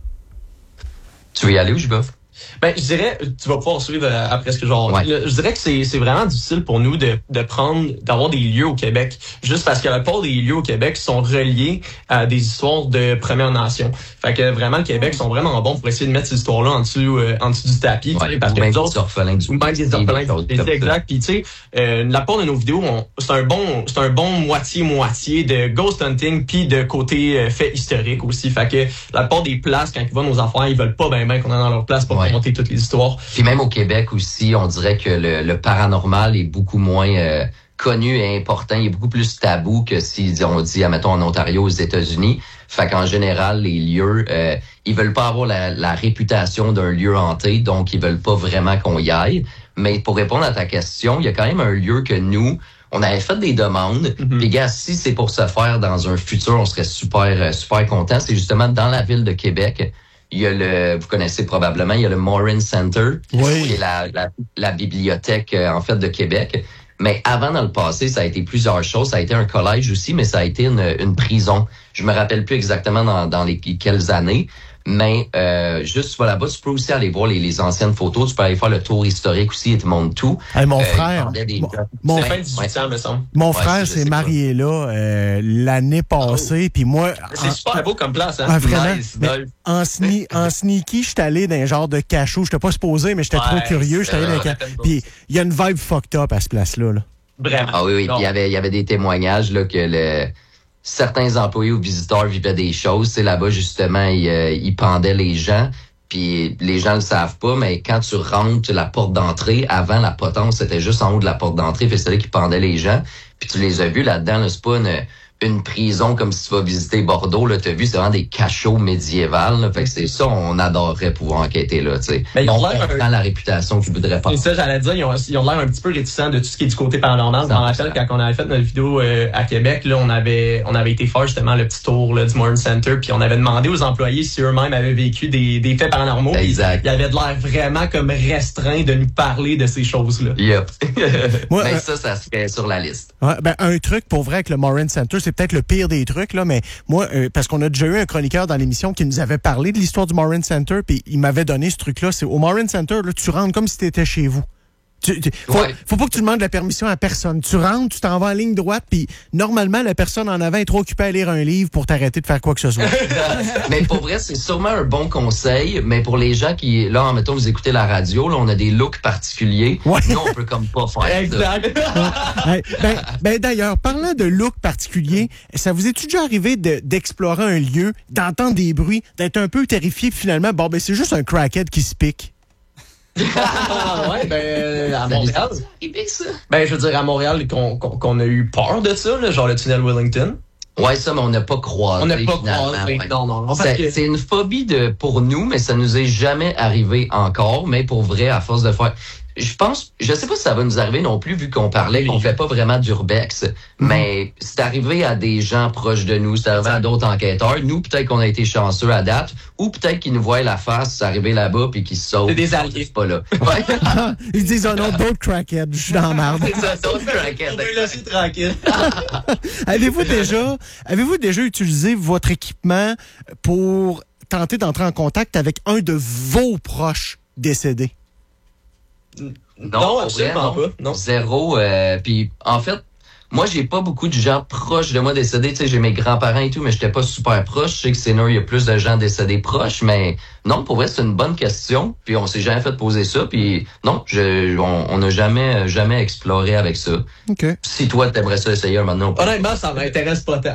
Tu veux y aller ou je vais? Ben, je dirais, tu vas pouvoir suivre après ce que genre. Ouais. Je dirais que c'est vraiment difficile pour nous d'avoir des lieux au Québec, juste parce que la plupart des lieux au Québec sont reliés à des histoires de Premières Nations. Fait que vraiment, le Québec sont vraiment bons pour essayer de mettre ces histoires-là en dessous du tapis. Ouais, parce que même les autres, des orphelins du c'est exact. Puis tu sais, la plupart de nos vidéos, c'est un bon moitié-moitié de ghost hunting puis de côté fait historique aussi. Fait que la plupart des places, quand ils vont nos affaires, ils veulent pas ben qu'on est dans leur place pour monter toutes les histoires. Puis même au Québec aussi, on dirait que le paranormal est beaucoup moins connu et important. Il est beaucoup plus tabou que si on dit, admettons, en Ontario, aux États-Unis. Fait qu'en général, les lieux, ils veulent pas avoir la réputation d'un lieu hanté, donc ils veulent pas vraiment qu'on y aille. Mais pour répondre à ta question, il y a quand même un lieu que nous, on avait fait des demandes. Puis gars, si c'est pour se faire dans un futur, on serait super content. C'est justement dans la ville de Québec. Il y a vous connaissez probablement, il y a le Morin Center, qui est la bibliothèque en fait de Québec. Mais avant, dans le passé, ça a été plusieurs choses. Ça a été un collège aussi, mais ça a été une prison. Je me rappelle plus exactement dans quelles années. Mais juste voilà, là-bas, tu peux aussi aller voir les anciennes photos. Tu peux aller faire le tour historique aussi. Ils te montrent tout. Hey, mon frère, mon frère, 18 ans, me semble. Mon frère s'est marié là l'année passée. Puis moi, c'est super beau comme place, hein? Vraiment. Nice. En sneaky, j'étais allé dans un genre de cachot. J'étais pas supposé, mais j'étais trop curieux. J'étais allé dans un cachot. Puis il y a une vibe fucked up à ce place-là. Là. Vraiment. Ah oui. Puis il y avait des témoignages là que certains employés ou visiteurs vivaient des choses. Tu sais, là-bas, justement, ils pendaient les gens. Puis les gens le savent pas, mais quand tu rentres la porte d'entrée, avant la potence, c'était juste en haut de la porte d'entrée. Fait que c'est là qu'ils pendaient les gens. Puis tu les as vus là-dedans. Là, c'est pas une prison comme si tu vas visiter Bordeaux. Là, t'as vu, c'est vraiment des cachots médiévals. Là. Fait que c'est ça, on adorerait pouvoir enquêter là. Tu sais, on prend la réputation que je voudrais pas. C'est ça, j'allais dire, ils ont l'air un petit peu réticents de tout ce qui est du côté paranormal. Je me rappelle quand on avait fait notre vidéo à Québec, là, on avait été faire justement le petit tour là, du Morin Center, puis on avait demandé aux employés si eux-mêmes avaient vécu des faits paranormaux. Exact. Ils avaient de l'air vraiment comme restreint de nous parler de ces choses-là. Yep. Mais ça serait sur la liste. Ouais, un truc pour vrai avec le Morin Center, c'est peut-être le pire des trucs, là, mais moi, parce qu'on a déjà eu un chroniqueur dans l'émission qui nous avait parlé de l'histoire du Morin Center, puis il m'avait donné ce truc-là. C'est au Morin Center, là, tu rentres comme si tu étais chez vous. Faut pas que tu demandes la permission à personne. Tu rentres, tu t'en vas en ligne droite, puis normalement, la personne en avant est trop occupée à lire un livre pour t'arrêter de faire quoi que ce soit. Mais pour vrai, c'est sûrement un bon conseil, mais pour les gens qui, là, mettons, vous écoutez la radio, là, on a des looks particuliers. Ouais. Nous, on peut comme pas faire exact. Ben, d'ailleurs, parlant de look particulier, ça vous est-tu déjà arrivé d'explorer un lieu, d'entendre des bruits, d'être un peu terrifié, puis finalement, bon, ben, c'est juste un crackhead qui se pique? Ouais, à Montréal. Ben, je veux dire, à Montréal, qu'on a eu peur de ça, là, genre le tunnel Wellington. Ouais, ça, mais on n'a pas croisé. On n'a pas croisé. Ouais. Non. C'est une phobie pour nous, mais ça nous est jamais arrivé encore. Mais pour vrai, à force de faire... Je sais pas si ça va nous arriver non plus, vu qu'on parlait qu'on fait pas vraiment d'urbex, mais c'est arrivé à des gens proches de nous, c'est arrivé à d'autres enquêteurs. Nous, peut-être qu'on a été chanceux à date, ou peut-être qu'ils nous voient la face arriver là-bas puis qu'ils se sauvent. C'est des alliés. C'est pas là. Ouais. Ils disent, oh non, d'autres crackheads, je suis dans la merde. C'est ça, d'autres crackheads. On peut laisser tranquille. Avez-vous déjà utilisé votre équipement pour tenter d'entrer en contact avec un de vos proches décédés? Non, absolument pas. Non. Zéro. Puis en fait, moi, j'ai pas beaucoup de gens proches de moi décédés. Tu sais, j'ai mes grands-parents et tout, mais j'étais pas super proche. Je sais que c'est il y a plus de gens décédés proches, mais non, pour vrai, c'est une bonne question. Puis on s'est jamais fait poser ça. Puis non, on n'a jamais exploré avec ça. OK. Si toi, t'aimerais ça essayer un moment. Honnêtement, ça m'intéresse pas tant.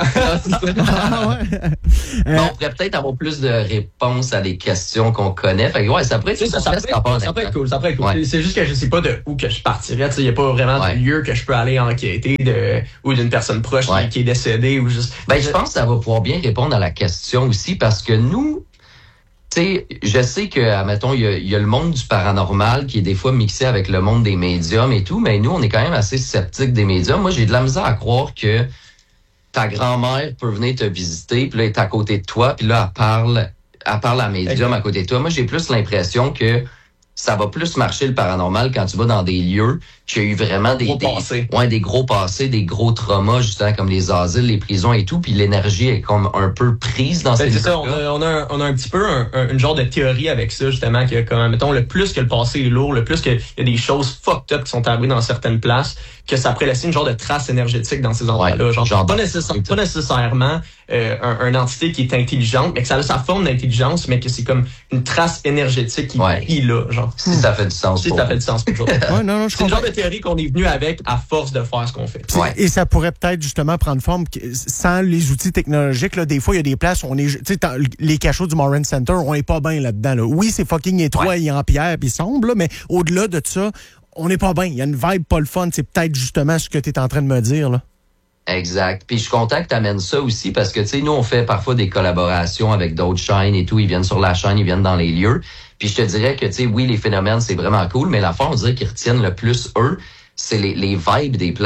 On pourrait peut-être avoir plus de réponses à des questions qu'on connaît. Fait que ouais, ça pourrait être ça pourrait être cool. Ouais. C'est juste que je sais pas de où que je partirais. Il n'y a pas vraiment de lieu que je peux aller enquêter ou d'une personne proche qui est décédée ou juste. Ben, je pense que ça va pouvoir bien répondre à la question aussi parce que nous, tu sais, je sais que, admettons, il y a le monde du paranormal qui est des fois mixé avec le monde des médiums et tout, mais nous, on est quand même assez sceptiques des médiums. Moi, j'ai de la misère à croire que ta grand-mère peut venir te visiter, puis là, elle est à côté de toi, puis là, elle parle à médium à côté de toi. Moi, j'ai plus l'impression que ça va plus marcher le paranormal quand tu vas dans des lieux qui a eu vraiment des gros passés, des gros traumas, justement, comme les asiles, les prisons et tout, puis l'énergie est comme un peu prise dans ces lieux-là. C'est ça, on a un petit peu une genre de théorie avec ça, justement, que, comme, mettons, le plus que le passé est lourd, le plus qu'il y a des choses fucked up qui sont arrivées dans certaines places, que ça pourrait laisser une genre de trace énergétique dans ces endroits-là. Genre pas nécessairement une entité qui est intelligente, mais que ça a sa forme d'intelligence, mais que c'est comme une trace énergétique qui est là, genre. Si ça fait du sens. Si ça fait du sens pour toi. C'est une genre de théorie qu'on est venu avec à force de faire ce qu'on fait. Et ça pourrait peut-être justement prendre forme sans les outils technologiques. Là, des fois, il y a des places où on est... Tu sais, les cachots du Morin Center, on est pas bien là-dedans. Là. Oui, c'est fucking étroit et en pierre puis sombre, là, mais au-delà de ça, on n'est pas bien. Il y a une vibe pas le fun. C'est peut-être justement ce que tu es en train de me dire, là. Exact. Puis je suis content que tu amènes ça aussi parce que, tu sais, nous, on fait parfois des collaborations avec d'autres chaînes et tout. Ils viennent sur la chaîne, ils viennent dans les lieux. Puis je te dirais que, tu sais, oui, les phénomènes, c'est vraiment cool, mais l'affaire, on dirait qu'ils retiennent le plus, eux, c'est les vibes des places.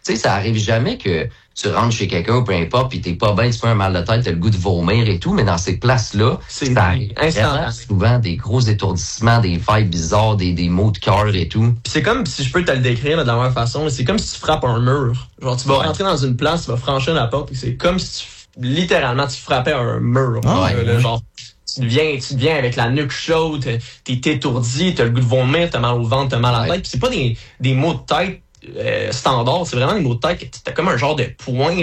sais, ça arrive jamais que tu rentres chez quelqu'un ou peu importe, puis t'es pas bien, tu fais un mal de tête, t'as le goût de vomir et tout, mais dans ces places-là, c'est ça arrive vraiment souvent des gros étourdissements, des vibes bizarres, des maux de cœur et tout. Puis c'est comme, si je peux te le décrire là, de la même façon, c'est comme si tu frappes un mur. Genre, tu vas rentrer dans une place, tu vas franchir la porte, et c'est comme si littéralement, tu frappais un mur. Genre, tu deviens avec la nuque chaude, t'es étourdi, t'as le goût de vomir, t'as mal au ventre, t'as mal à la tête. Puis c'est pas des maux de tête standard, c'est vraiment des mots de tête que t'as comme un genre de point,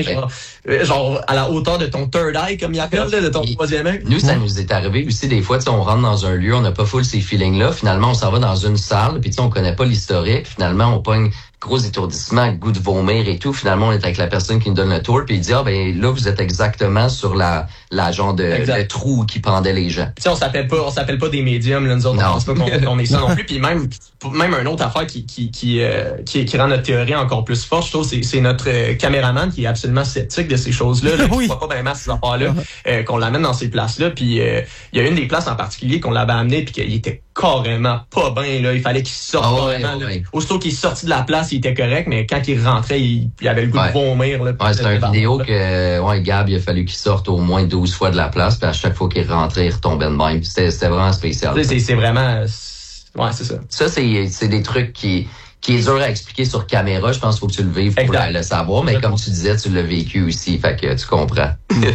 genre à la hauteur de ton third eye, comme il appelle, de ton troisième œil. Nous, ça nous est arrivé aussi des fois, on rentre dans un lieu, on n'a pas full ces feelings-là, finalement on s'en va dans une salle, puis on connaît pas l'historique, finalement on pogne gros étourdissement, goût de vomir et tout, finalement on est avec la personne qui nous donne le tour, puis il dit ben là vous êtes exactement sur la genre de le trou qui pendait les gens. Puis on s'appelle pas des médiums, là, nous autres, on pense pas qu'on est ça non plus, puis même une autre affaire qui rend notre théorie encore plus forte, je trouve, c'est notre caméraman qui est absolument sceptique de ces choses-là, qui voit pas vraiment ces affaires-là, qu'on l'amène dans ces places-là, puis il y a une des places en particulier qu'on l'avait amené puis qu'il était carrément pas bien, là, il fallait qu'il sorte carrément. Aussitôt qu'il est sorti de la place, il était correct, mais quand il rentrait, il avait le goût de vomir. Là, c'est une vidéo que Gab, il a fallu qu'il sorte au moins 12 fois de la place, puis à chaque fois qu'il rentrait, il retombait de même. C'était vraiment spécial. C'est vraiment... Ouais, c'est ça. Ça, c'est des trucs qui est dur à expliquer sur caméra. Je pense qu'il faut que tu le vives pour le savoir, mais comme tu disais, tu l'as vécu aussi, fait que tu comprends.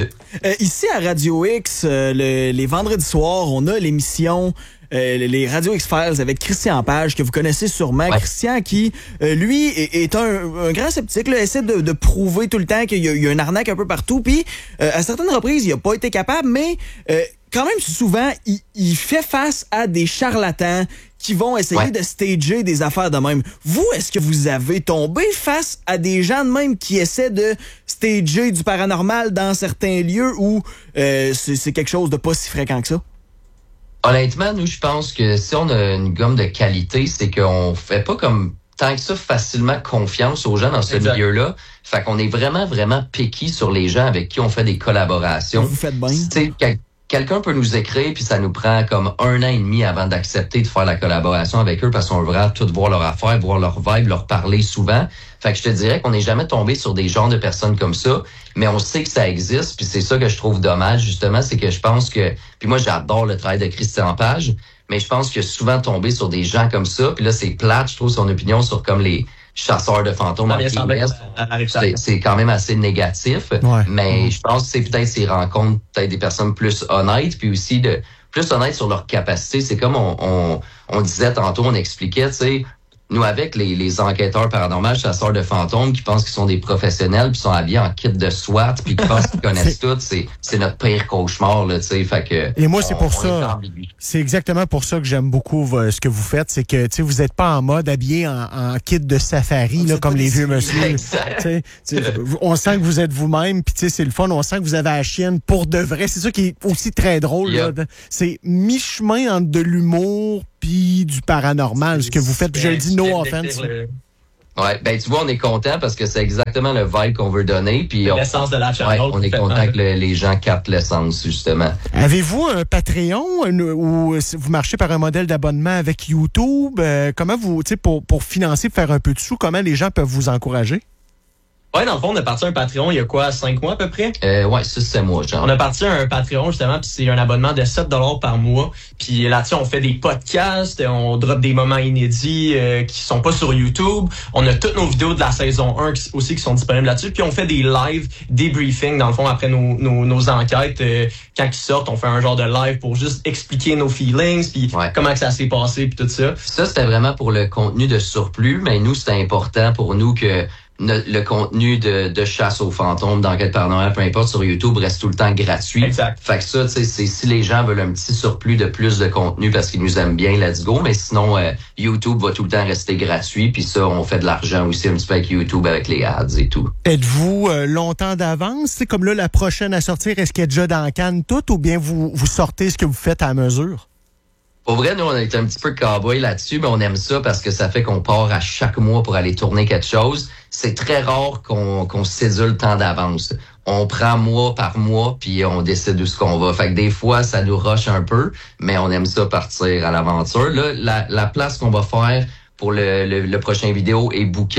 Ici, à Radio X, les vendredis soirs, on a l'émission... les Radio X-Files avec Christian Page, que vous connaissez sûrement. Ouais. Christian qui, lui, est un grand sceptique, là, essaie de prouver tout le temps qu'il y a une arnaque un peu partout. Puis, à certaines reprises, il n'a pas été capable, mais quand même, souvent, il fait face à des charlatans qui vont essayer de stager des affaires de même. Vous, est-ce que vous avez tombé face à des gens de même qui essaient de stager du paranormal dans certains lieux où c'est quelque chose de pas si fréquent que ça? Honnêtement, nous, je pense que si on a une gomme de qualité, c'est qu'on fait pas comme tant que ça facilement confiance aux gens dans ce milieu-là. Fait qu'on est vraiment, vraiment picky sur les gens avec qui on fait des collaborations. Vous faites bien. Quelqu'un peut nous écrire, puis ça nous prend comme 1 an et demi avant d'accepter de faire la collaboration avec eux parce qu'on veut vraiment tout voir leur affaire, voir leur vibe, leur parler souvent. Fait que je te dirais qu'on n'est jamais tombé sur des genres de personnes comme ça, mais on sait que ça existe, puis c'est ça que je trouve dommage, justement, c'est que je pense que... Puis moi, j'adore le travail de Christian Page, mais je pense que souvent tombé sur des gens comme ça, puis là, c'est plate, je trouve, son opinion sur comme les chasseurs de fantômes en c'est quand même assez négatif, mais je pense que c'est peut-être ces rencontres, peut-être des personnes plus honnêtes, puis aussi plus honnêtes sur leur capacité. C'est comme on disait tantôt, on expliquait, tu sais, nous avec les enquêteurs paranormaux, chasseurs de fantômes qui pensent qu'ils sont des professionnels, puis sont habillés en kit de SWAT, puis qui pensent qu'ils connaissent tout, c'est notre pire cauchemar, là, tu sais, fait que... Et moi, c'est pour ça, c'est exactement pour ça que j'aime beaucoup ce que vous faites, c'est que, tu sais, vous êtes pas en mode habillé en kit de safari, là, comme les vieux monsieur. On sent que vous êtes vous-même, puis tu sais, c'est le fun, on sent que vous avez la chienne pour de vrai. C'est ça qui est aussi très drôle, là. C'est mi-chemin entre de l'humour puis du paranormal, ce que vous faites. Puis je le dis, no offense. Ouais, ben tu vois, on est content parce que c'est exactement le vibe qu'on veut donner. Puis l'essence de la chaîne. On est content que les gens captent l'essence, justement. Avez-vous un Patreon ou vous marchez par un modèle d'abonnement avec YouTube? Comment vous, tu sais, pour financer, faire un peu de sous, comment les gens peuvent vous encourager? Ouais, dans le fond, on a parti un Patreon il y a quoi, 5 mois à peu près? Ouais, 6-7 mois, genre. On a parti un Patreon, justement, puis c'est un abonnement de 7$ par mois. Puis là-dessus, on fait des podcasts, on drop des moments inédits qui sont pas sur YouTube. On a toutes nos vidéos de la saison 1 aussi qui sont disponibles là-dessus. Puis on fait des live débriefing, dans le fond, après nos enquêtes. Quand ils sortent, on fait un genre de live pour juste expliquer nos feelings, puis comment que ça s'est passé, puis tout ça. Ça, c'était vraiment pour le contenu de surplus, mais nous, c'était important pour nous que le contenu de chasse aux fantômes, d'enquête paranormale, peu importe, sur YouTube reste tout le temps gratuit. Exact. Fait que ça, tu sais, c'est si les gens veulent un petit surplus de plus de contenu parce qu'ils nous aiment bien, let's go. Mais sinon, YouTube va tout le temps rester gratuit. Puis ça, on fait de l'argent aussi un petit peu avec YouTube, avec les ads et tout. Êtes-vous longtemps d'avance? C'est comme là, la prochaine à sortir, est-ce qu'elle est déjà dans la canne toute ou bien vous sortez ce que vous faites à mesure? Pour vrai, nous, on est un petit peu cowboy là-dessus, mais on aime ça parce que ça fait qu'on part à chaque mois pour aller tourner quelque chose. C'est très rare qu'on sédule le temps d'avance. On prend mois par mois, puis on décide où ce qu'on va. Fait que des fois, ça nous rush un peu, mais on aime ça partir à l'aventure. Là, la place qu'on va faire pour le prochain vidéo est bookée.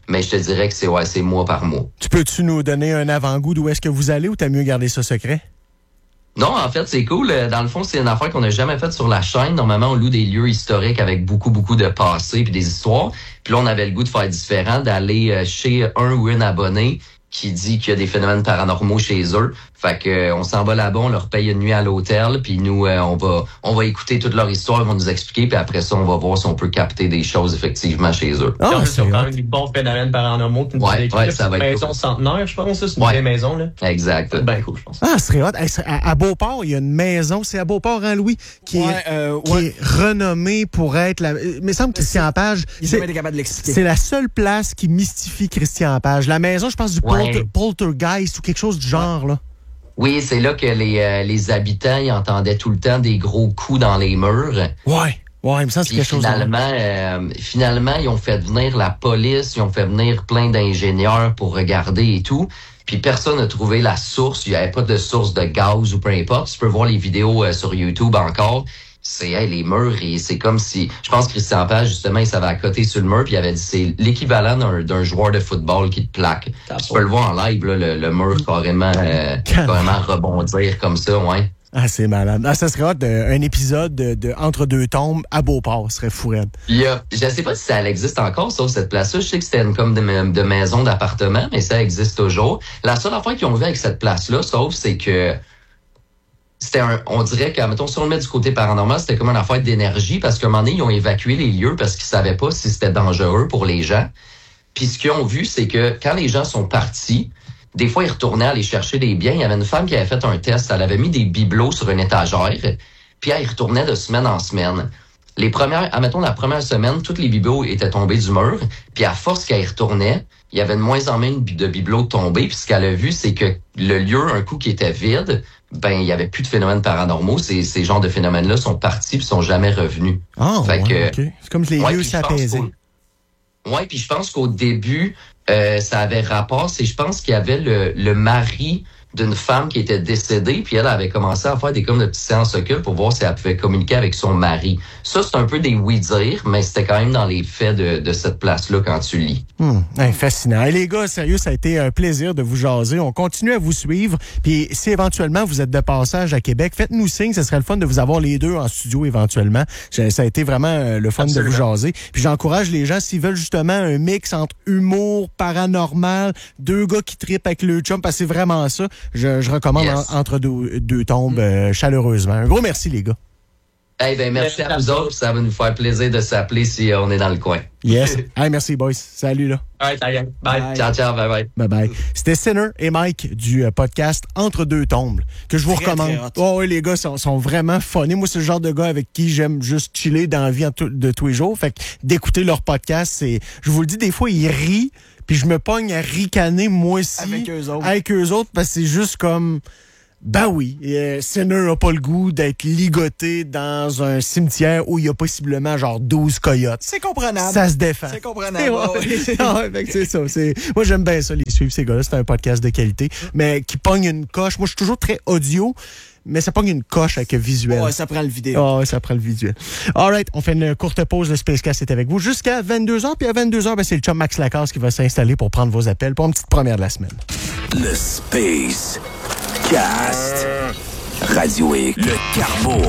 mais je te dirais que c'est mois par mois. Tu peux-tu nous donner un avant-goût d'où est-ce que vous allez ou t'as mieux garder ça secret? Non, en fait, c'est cool. Dans le fond, c'est une affaire qu'on n'a jamais faite sur la chaîne. Normalement, on loue des lieux historiques avec beaucoup de passés puis des histoires. Puis là, on avait le goût de faire différent, d'aller chez un ou une abonnée qui dit qu'il y a des phénomènes paranormaux chez eux. Fait que on s'en va là-bas, on leur paye une nuit à l'hôtel, puis nous on va écouter toute leur histoire, ils vont nous expliquer, puis après ça on va voir si on peut capter des choses effectivement chez eux. Ah, c'est quand même des bons phénomènes paranormaux qui nous décrivent. Ça va être une maison cool. Centenaire, je pense, c'est une vieille maison là. Exact. C'est bien cool, je pense. Ah, c'est hot. À Beauport, il y a une maison, c'est à Beauport, hein, Louis, qui est renommée pour être la. Mais il me semble que Christian Page. Il n'a jamais été capable de l'expliquer. C'est la seule place qui mystifie Christian Page. La maison, je pense, du poltergeist ou quelque chose du genre, là. Oui, c'est là que les habitants ils entendaient tout le temps des gros coups dans les murs. Ouais, il me semble que c'est quelque chose. Finalement, ils ont fait venir la police, ils ont fait venir plein d'ingénieurs pour regarder et tout. Puis personne n'a trouvé la source. Il n'y avait pas de source de gaz ou peu importe. Tu peux voir les vidéos sur YouTube encore. C'est les murs et c'est comme si, je pense que Christian Page justement il s'avait accoté sur le mur puis il avait dit c'est l'équivalent d'un joueur de football qui te plaque. Tu peux le voir en live là, le mur carrément rebondir comme ça, ouais. Ah, c'est malade. Ah, ça serait hot, un épisode de Entre deux tombes à Beauport, ce serait fou raide. Je sais pas si ça existe encore, sauf cette place-là. Je sais que c'était comme de maison d'appartement, mais ça existe toujours. La seule affaire qu'ils ont vu avec cette place-là, sauf c'est que on dirait que, mettons, si on le met du côté paranormal, c'était comme une affaire d'énergie parce qu'à un moment donné, ils ont évacué les lieux parce qu'ils savaient pas si c'était dangereux pour les gens. Puis ce qu'ils ont vu, c'est que quand les gens sont partis, des fois, ils retournaient aller chercher des biens. Il y avait une femme qui avait fait un test. Elle avait mis des bibelots sur une étagère, puis elle y retournait de semaine en semaine. La première semaine, tous les bibelots étaient tombés du mur, puis à force qu'elle y retournait, il y avait de moins en moins de bibelots tombés, puis ce qu'elle a vu, c'est que le lieu, un coup qui était vide, il y avait plus de phénomènes paranormaux. Ces genres de phénomènes-là sont partis puis sont jamais revenus. Ah, okay. C'est comme si les lieux s'apaisaient. Ouais, puis je pense qu'au début, ça avait rapport, je pense qu'il y avait le mari d'une femme qui était décédée, puis elle avait commencé à faire des comme de petites séances occultes pour voir si elle pouvait communiquer avec son mari. Ça, c'est un peu des oui-dire, mais c'était quand même dans les faits de cette place-là quand tu lis. Fascinant. Et les gars, sérieux, ça a été un plaisir de vous jaser. On continue à vous suivre. Puis si éventuellement vous êtes de passage à Québec, faites-nous signe. Ce serait le fun de vous avoir les deux en studio éventuellement. Ça a été vraiment le fun de vous jaser. Puis j'encourage les gens, s'ils veulent justement un mix entre humour, paranormal, deux gars qui trippent avec le chum, parce que c'est vraiment ça. Je recommande Entre deux tombes chaleureusement. Un gros merci, les gars. Merci à vous autres. Ça va nous faire plaisir de s'appeler si on est dans le coin. Yes. Merci, boys. Salut, là. Bye. Ciao, bye. Bye. C'était Sinner et Mike du podcast Entre deux tombes, que je vous recommande. Oh, oui, les gars sont vraiment funnés. Moi, c'est le genre de gars avec qui j'aime juste chiller dans la vie de tous les jours. Fait que d'écouter leur podcast, je vous le dis, des fois, ils rient, puis je me pogne à ricaner, moi aussi. Avec eux autres, parce que c'est juste comme... oui, Sinner n'a pas le goût d'être ligoté dans un cimetière où il y a possiblement genre 12 coyotes. C'est comprenable. Ça se défend. C'est comprenable. C'est ça. Moi, j'aime bien ça, les suivre, ces gars-là. C'est un podcast de qualité, mais qui pogne une coche. Moi, je suis toujours très audio, mais ça pogne une coche avec le visuel. Ouais, ça prend le vidéo. Ça prend le visuel. All right, on fait une courte pause. Le Spacecast est avec vous jusqu'à 22h. Puis à 22h, c'est le chum Max Lacasse qui va s'installer pour prendre vos appels pour une petite première de la semaine. Le Space Cast. Radio X. Le Carbo.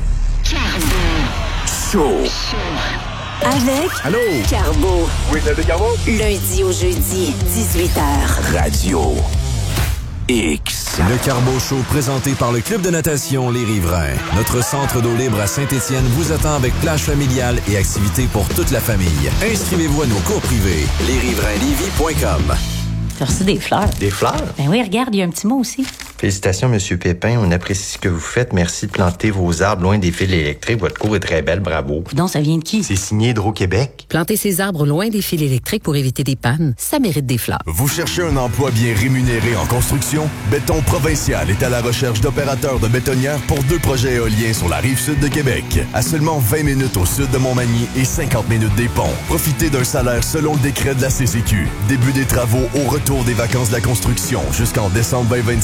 Show. Avec Allô? Carbo. Oui, c'est le Carbo. Lundi au jeudi, 18h. Radio X. Le Carbo Show présenté par le Club de natation Les Riverains. Notre centre d'eau libre à Saint-Étienne vous attend avec plage familiale et activités pour toute la famille. Inscrivez-vous à nos cours privés. lesriverainlevy.com. T'as reçu des fleurs. Des fleurs? Ben oui, regarde, il y a un petit mot aussi. Félicitations, Monsieur Pépin. On apprécie ce que vous faites. Merci de planter vos arbres loin des fils électriques. Votre cour est très belle. Bravo. Donc, ça vient de qui? C'est signé Hydro-Québec. Planter ses arbres loin des fils électriques pour éviter des pannes, ça mérite des fleurs. Vous cherchez un emploi bien rémunéré en construction? Béton Provincial est à la recherche d'opérateurs de bétonnières pour 2 projets éoliens sur la rive sud de Québec. À seulement 20 minutes au sud de Montmagny et 50 minutes des ponts. Profitez d'un salaire selon le décret de la CCQ. Début des travaux au retour des vacances de la construction jusqu'en décembre 2026 à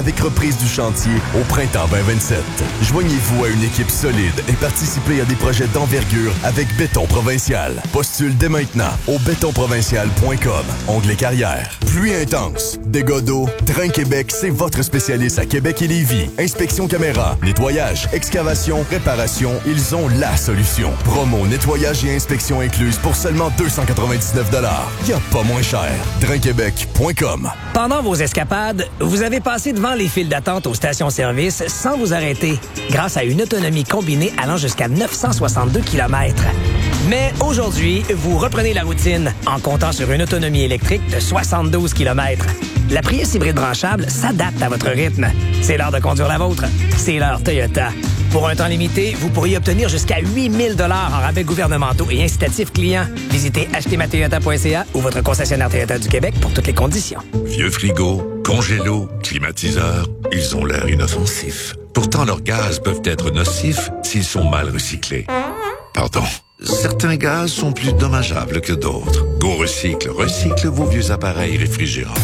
avec reprise du chantier au printemps 2027. Joignez-vous à une équipe solide et participez à des projets d'envergure avec Béton Provincial. Postule dès maintenant au bétonprovincial.com. Onglet carrière. Pluie intense, dégâts d'eau, Drain Québec, c'est votre spécialiste à Québec et Lévis. Inspection caméra, nettoyage, excavation, réparation, ils ont la solution. Promo, nettoyage et inspection incluse pour seulement 299 $. Y a pas moins cher. drainquebec.com. Pendant vos escapades, vous avez passé devant les files d'attente aux stations-service sans vous arrêter, grâce à une autonomie combinée allant jusqu'à 962 km. Mais aujourd'hui, vous reprenez la routine en comptant sur une autonomie électrique de 72 km. La Prius hybride branchable s'adapte à votre rythme. C'est l'heure de conduire la vôtre. C'est l'heure Toyota. Pour un temps limité, vous pourriez obtenir jusqu'à 8 000 $ en rabais gouvernementaux et incitatifs clients. Visitez achetezmatoyota.ca ou votre concessionnaire Toyota du Québec pour toutes les conditions. Vieux frigo, congélo, climatiseur, ils ont l'air inoffensifs. Pourtant, leurs gaz peuvent être nocifs s'ils sont mal recyclés. Pardon. Certains gaz sont plus dommageables que d'autres. Go Recycle recycle vos vieux appareils réfrigérants.